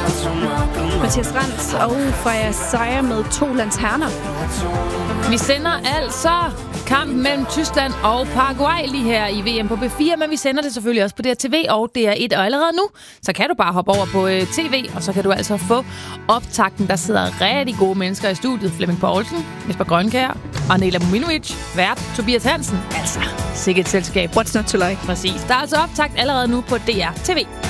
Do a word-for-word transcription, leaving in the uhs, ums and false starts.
Mathias Rands og Freja Seier med To lanterner. Vi sender altså kampen mellem Tyskland og Paraguay lige her i V M på B fire, men vi sender det selvfølgelig også på D R T V og D R et, og allerede nu, så kan du bare hoppe over på øh, T V, og så kan du altså få optakten. Der sidder rigtig gode mennesker i studiet. Flemming Poulsen, Jesper Grønkjær og Nela Muminovic, vært Tobias Hansen. Altså, sikkert et selskab. What's not to like? Præcis. Der er altså optakt allerede nu på D R T V.